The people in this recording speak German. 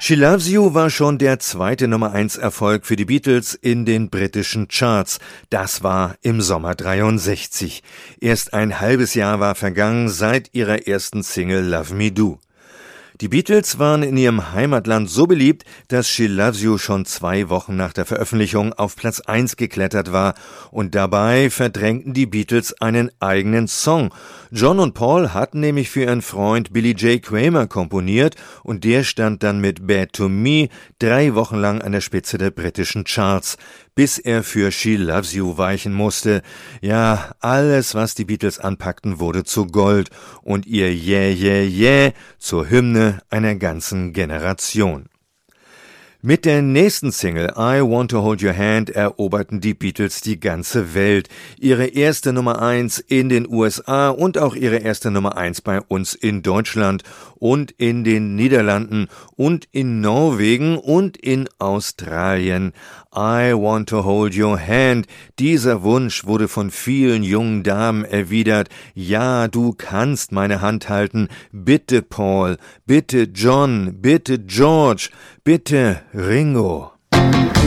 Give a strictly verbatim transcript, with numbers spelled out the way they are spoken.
She Loves You war schon der zweite Nummer eins Erfolg für die Beatles in den britischen Charts. Das war im Sommer dreiundsechzig. Erst ein halbes Jahr war vergangen seit ihrer ersten Single Love Me Do. Die Beatles waren in ihrem Heimatland so beliebt, dass She Loves You schon zwei Wochen nach der Veröffentlichung auf Platz eins geklettert war und dabei verdrängten die Beatles einen eigenen Song. John und Paul hatten nämlich für ihren Freund Billy J. Kramer komponiert und der stand dann mit Bad to Me drei Wochen lang an der Spitze der britischen Charts, bis er für She Loves You weichen musste. Ja, alles, was die Beatles anpackten, wurde zu Gold und ihr Yeah, Yeah, Yeah zur Hymne einer ganzen Generation. Mit der nächsten Single I Want to Hold Your Hand eroberten die Beatles die ganze Welt. Ihre erste Nummer eins in den U S A und auch ihre erste Nummer eins bei uns in Deutschland und in den Niederlanden und in Norwegen und in Australien. I Want to Hold Your Hand. Dieser Wunsch wurde von vielen jungen Damen erwidert. Ja, du kannst meine Hand halten. Bitte Paul, bitte John, bitte George, bitte Ringo.